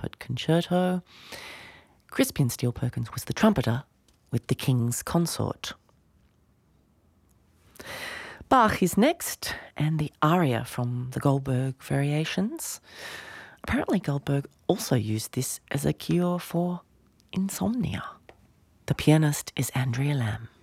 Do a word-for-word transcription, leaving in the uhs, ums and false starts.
Trumpet Concerto. Crispian Steele-Perkins was the trumpeter with the King's Consort. Bach is next, and the aria from the Goldberg Variations. Apparently Goldberg also used this as a cure for insomnia. The pianist is Andrea Lamb.